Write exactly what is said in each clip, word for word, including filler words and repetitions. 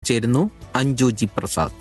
ചേരുന്നു അഞ്ജു ജി പ്രസാദ്.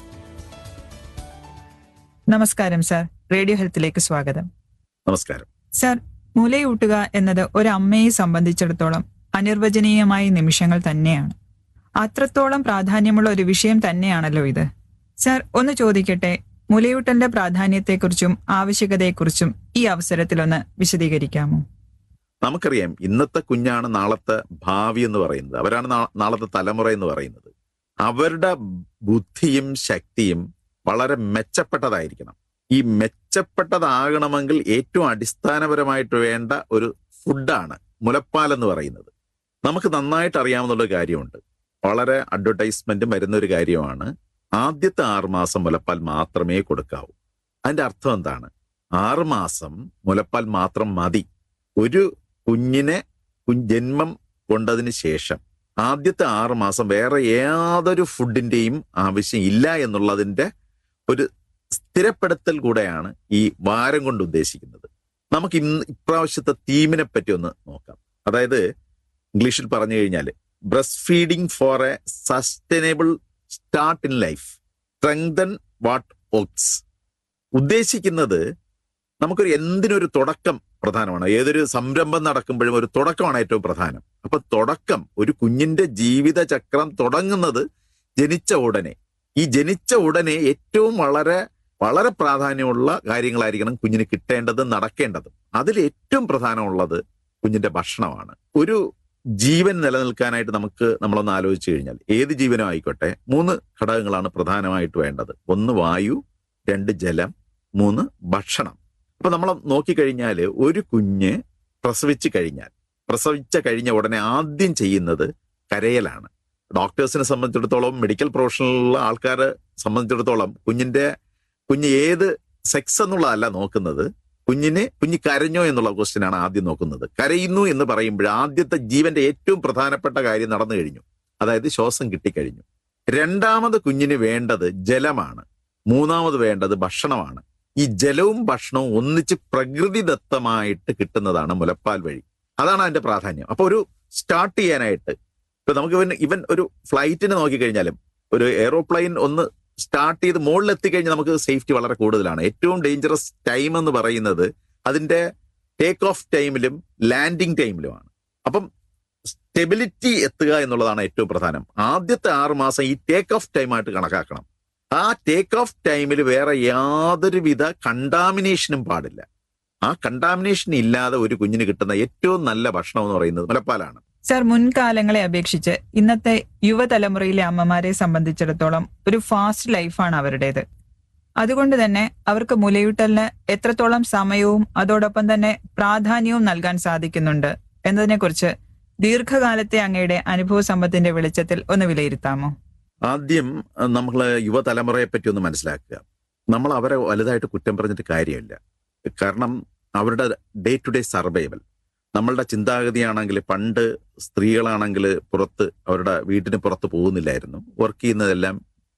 നമസ്കാരം sir, radio ഹെൽത്തിലേക്ക് സ്വാഗതം. നമസ്കാരം സാർ, മുലയൂട്ടുക എന്നത് ഒരു അമ്മയെ സംബന്ധിച്ചിടത്തോളം അനിർവചനീയമായ നിമിഷങ്ങൾ തന്നെയാണ്. അത്രത്തോളം പ്രാധാന്യമുള്ള ഒരു വിഷയം തന്നെയാണല്ലോ ഇത്. സാർ, ഒന്ന് ചോദിക്കട്ടെ, മുലയൂട്ടലിന്റെ പ്രാധാന്യത്തെക്കുറിച്ചും ആവശ്യകതയെക്കുറിച്ചും ഈ അവസരത്തിലൊന്ന് വിശദീകരിക്കാമോ? നമുക്കറിയാം, ഇന്നത്തെ കുഞ്ഞാണ് നാളത്തെ ഭാവി എന്ന് പറയുന്നത്. അവരാണ് നാളത്തെ തലമുറ എന്ന് പറയുന്നത്. അവരുടെ ബുദ്ധിയും ശക്തിയും വളരെ മെച്ചപ്പെട്ടതായിരിക്കണം. ഈ മെച്ചപ്പെട്ടതാകണമെങ്കിൽ ഏറ്റവും അടിസ്ഥാനപരമായിട്ട് വേണ്ട ഒരു ഫുഡാണ് മുലപ്പാൽ എന്ന് പറയുന്നത്. നമുക്ക് നന്നായിട്ട് അറിയാവുന്ന കാര്യമുണ്ട്, വളരെ അഡ്വർടൈസ്മെന്റും വരുന്ന ഒരു കാര്യമാണ്. ആദ്യത്തെ ആറുമാസം മുലപ്പാൽ മാത്രമേ കൊടുക്കാവൂ. അതിന്റെ അർത്ഥം എന്താണ്? ആറുമാസം മുലപ്പാൽ മാത്രം മതി. ഒരു കുഞ്ഞിനെ ജന്മം കൊണ്ടതിന് ശേഷം ആദ്യത്തെ ആറുമാസം വേറെ യാതൊരു ഫുഡിന്റെയും ആവശ്യം ഇല്ല എന്നുള്ളതിന്റെ ഒരു സ്ഥിരപ്പെടുത്തൽ കൂടെയാണ് ഈ വാരം കൊണ്ട് ഉദ്ദേശിക്കുന്നത്. നമുക്ക് ഇന്ന് ഇപ്രാവശ്യത്തെ തീമിനെ പറ്റി ഒന്ന് നോക്കാം. അതായത് ഇംഗ്ലീഷിൽ പറഞ്ഞു കഴിഞ്ഞാൽ breast feeding four A sustainable start in life, strengthen what works. ഉദ്ദേശിക്കുന്നത് നമുക്കൊരു എന്തിനൊരു തുടക്കം പ്രധാനമാണ്. ഏതൊരു സംരംഭം നടക്കുമ്പോഴും ഒരു തുടക്കമാണ് ഏറ്റവും പ്രധാനം. അപ്പൊ തുടക്കം, ഒരു കുഞ്ഞിന്റെ ജീവിതചക്രം തുടങ്ങുന്നത് ജനിച്ച ഉടനെ. ഈ ജനിച്ച ഉടനെ ഏറ്റവും വളരെ വളരെ പ്രാധാന്യമുള്ള കാര്യങ്ങളായിരിക്കണം കുഞ്ഞിന് കിട്ടേണ്ടതും നടക്കേണ്ടതും. അതിൽ ഏറ്റവും പ്രധാനമുള്ളത് കുഞ്ഞിന്റെ ഭക്ഷണമാണ്. ഒരു ജീവൻ നിലനിൽക്കാനായിട്ട് നമുക്ക് നമ്മളൊന്ന് ആലോചിച്ചു കഴിഞ്ഞാൽ, ഏത് ജീവനും ആയിക്കോട്ടെ, മൂന്ന് ഘടകങ്ങളാണ് പ്രധാനമായിട്ട് വേണ്ടത്. ഒന്ന് വായു, രണ്ട് ജലം, മൂന്ന് ഭക്ഷണം. അപ്പൊ നമ്മൾ നോക്കിക്കഴിഞ്ഞാൽ ഒരു കുഞ്ഞ് പ്രസവിച്ചു കഴിഞ്ഞാൽ പ്രസവിച്ച കഴിഞ്ഞ ഉടനെ ആദ്യം ചെയ്യുന്നത് കരയലാണ്. ഡോക്ടേഴ്സിനെ സംബന്ധിച്ചിടത്തോളം, മെഡിക്കൽ പ്രൊഫഷണലുള്ള ആൾക്കാരെ സംബന്ധിച്ചിടത്തോളം കുഞ്ഞിന്റെ കുഞ്ഞ് ഏത് സെക്സ് എന്നുള്ളതല്ല നോക്കുന്നത്, കുഞ്ഞിന് കുഞ്ഞ് കരഞ്ഞോ എന്നുള്ള ക്വസ്റ്റ്യൻ ആണ് ആദ്യം നോക്കുന്നത്. കരയുന്നു എന്ന് പറയുമ്പോൾ ആദ്യത്തെ ജീവന്റെ ഏറ്റവും പ്രധാനപ്പെട്ട കാര്യം നടന്നു കഴിഞ്ഞു, അതായത് ശ്വാസം കിട്ടിക്കഴിഞ്ഞു. രണ്ടാമത് കുഞ്ഞിന് വേണ്ടത് ജലമാണ്. മൂന്നാമത് വേണ്ടത് ഭക്ഷണമാണ്. ഈ ജലവും ഭക്ഷണവും ഒന്നിച്ച് പ്രകൃതിദത്തമായിട്ട് കിട്ടുന്നതാണ് മുലപ്പാൽ വഴി. അതാണ് അതിന്റെ പ്രാധാന്യം. അപ്പൊ ഒരു സ്റ്റാർട്ട് ചെയ്യാനായിട്ട് ഇപ്പൊ നമുക്ക് ഇവൻ ഇവൻ ഒരു ഫ്ലൈറ്റിനെ നോക്കിക്കഴിഞ്ഞാലും, ഒരു എയ്റോപ്ലെയിൻ ഒന്ന് സ്റ്റാർട്ട് ചെയ്ത് മുകളിൽ എത്തിക്കഴിഞ്ഞാൽ നമുക്ക് സേഫ്റ്റി വളരെ കൂടുതലാണ്. ഏറ്റവും ഡേഞ്ചറസ് ടൈം എന്ന് പറയുന്നത് അതിന്റെ ടേക്ക് ഓഫ് ടൈമിലും ലാൻഡിങ് ടൈമിലുമാണ്. അപ്പം സ്റ്റെബിലിറ്റി എത്തുക എന്നുള്ളതാണ് ഏറ്റവും പ്രധാനം. ആദ്യത്തെ ആറ് മാസം ഈ ടേക്ക് ഓഫ് ടൈമായിട്ട് കണക്കാക്കണം. ആ ടേക്ക് ഓഫ് ടൈമിൽ വേറെ യാതൊരുവിധ കണ്ടാമിനേഷനും പാടില്ല. ആ കണ്ടാമിനേഷൻ ഇല്ലാതെ ഒരു കുഞ്ഞിന് കിട്ടുന്ന ഏറ്റവും നല്ല ഭക്ഷണം എന്ന് പറയുന്നത് മുലപ്പാലാണ്. സർ, മുൻകാലങ്ങളെ അപേക്ഷിച്ച് ഇന്നത്തെ യുവതലമുറയിലെ അമ്മമാരെ സംബന്ധിച്ചിടത്തോളം ഒരു ഫാസ്റ്റ് ലൈഫാണ് അവരുടേത്. അതുകൊണ്ട് തന്നെ അവർക്ക് മുലയൂട്ടലിന് എത്രത്തോളം സമയവും അതോടൊപ്പം തന്നെ പ്രാധാന്യവും നൽകാൻ സാധിക്കുന്നുണ്ട് എന്നതിനെക്കുറിച്ച് ദീർഘകാലത്തെ അങ്ങയുടെ അനുഭവ സമ്പത്തിന്റെ വെളിച്ചത്തിൽ ഒന്ന് വിലയിരുത്താമോ? ആദ്യം നമ്മൾ യുവതലമുറയെ പറ്റി ഒന്ന് മനസ്സിലാക്കുക. നമ്മൾ അവരെ വലുതായിട്ട് കുറ്റം പറഞ്ഞിട്ട് കാര്യമില്ല. കാരണം അവരുടെ ഡേ ടു ഡേ സർവൈവൽ, നമ്മളുടെ ചിന്താഗതിയാണെങ്കിൽ പണ്ട് സ്ത്രീകളാണെങ്കിൽ പുറത്ത് അവരുടെ വീട്ടിന് പുറത്ത് പോകുന്നില്ലായിരുന്നു. വർക്ക് ചെയ്യുന്നതെല്ലാം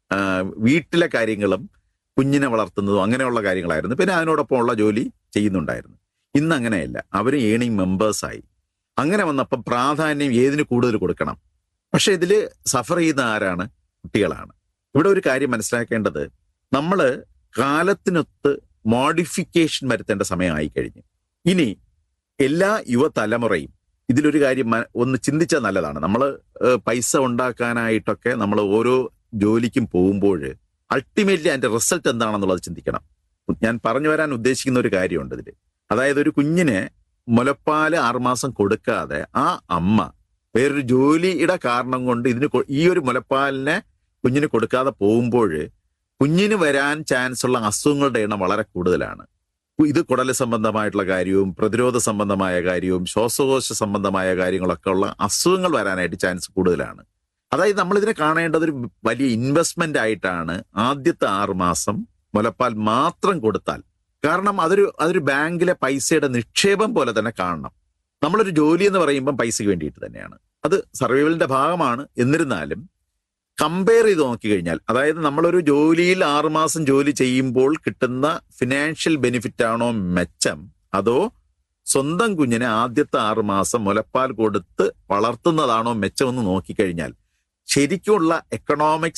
വീട്ടിലെ കാര്യങ്ങളും കുഞ്ഞിനെ വളർത്തുന്നതും അങ്ങനെയുള്ള കാര്യങ്ങളായിരുന്നു. പിന്നെ അതിനോടൊപ്പം ഉള്ള ജോലി ചെയ്യുന്നുണ്ടായിരുന്നു. ഇന്ന് അങ്ങനെയല്ല, അവർ ഏണിംഗ് മെമ്പേഴ്സായി. അങ്ങനെ വന്നപ്പോൾ പ്രാധാന്യം ഏതിന് കൂടുതൽ കൊടുക്കണം? പക്ഷെ ഇതിൽ സഫർ ചെയ്യുന്ന ആരാണ്? കുട്ടികളാണ്. ഇവിടെ ഒരു കാര്യം മനസ്സിലാക്കേണ്ടത്, നമ്മൾ കാലത്തിനൊത്ത് മോഡിഫിക്കേഷൻ വരുത്തേണ്ട സമയമായി കഴിഞ്ഞു. ഇനി എല്ലാ യുവതലമുറയും ഇതിലൊരു കാര്യം ഒന്ന് ചിന്തിച്ചാൽ നല്ലതാണ്. നമ്മൾ പൈസ ഉണ്ടാക്കാനായിട്ടൊക്കെ നമ്മൾ ഓരോ ജോലിക്കും പോകുമ്പോൾ അൾട്ടിമേറ്റ്ലി അതിന്റെ റിസൾട്ട് എന്താണെന്നുള്ളത് ചിന്തിക്കണം. ഞാൻ പറഞ്ഞു വരാൻ ഉദ്ദേശിക്കുന്ന ഒരു കാര്യമുണ്ട് ഇതിൽ. അതായത് ഒരു കുഞ്ഞിന് മുലപ്പാല് ആറുമാസം കൊടുക്കാതെ ആ അമ്മ വേറൊരു ജോലിയുടെ കാരണം കൊണ്ട് ഇതിന് ഈ ഒരു മുലപ്പാലിനെ കുഞ്ഞിന് കൊടുക്കാതെ പോകുമ്പോൾ കുഞ്ഞിന് വരാൻ ചാൻസ് ഉള്ള അസുഖങ്ങളുടെ എണ്ണം വളരെ കൂടുതലാണ്. ഇത് കുടല് സംബന്ധമായിട്ടുള്ള കാര്യവും പ്രതിരോധ സംബന്ധമായ കാര്യവും ശ്വാസകോശ സംബന്ധമായ കാര്യങ്ങളൊക്കെ ഉള്ള അസുഖങ്ങൾ വരാനായിട്ട് ചാൻസ് കൂടുതലാണ്. അതായത് നമ്മളിതിനെ കാണേണ്ടത് ഒരു വലിയ ഇൻവെസ്റ്റ്മെന്റ് ആയിട്ടാണ് ആദ്യത്തെ ആറ് മാസം മുലപ്പാൽ മാത്രം കൊടുത്താൽ. കാരണം അതൊരു അതൊരു ബാങ്കിലെ പൈസയുടെ നിക്ഷേപം പോലെ തന്നെ കാണണം. നമ്മളൊരു ജോലി എന്ന് പറയുമ്പം പൈസയ്ക്ക് വേണ്ടിയിട്ട് തന്നെയാണ്, അത് സർവൈവലിന്റെ ഭാഗമാണ്. എന്നിരുന്നാലും കമ്പയർ ചെയ്ത് നോക്കിക്കഴിഞ്ഞാൽ, അതായത് നമ്മളൊരു ജോലിയിൽ ആറുമാസം ജോലി ചെയ്യുമ്പോൾ കിട്ടുന്ന ഫിനാൻഷ്യൽ ബെനിഫിറ്റ് ആണോ മെച്ചം, അതോ സ്വന്തം കുഞ്ഞിനെ ആദ്യത്തെ ആറുമാസം മുലപ്പാൽ കൊടുത്ത് വളർത്തുന്നതാണോ മെച്ചമെന്ന് നോക്കിക്കഴിഞ്ഞാൽ ശരിക്കുള്ള എക്കണോമിക്സ്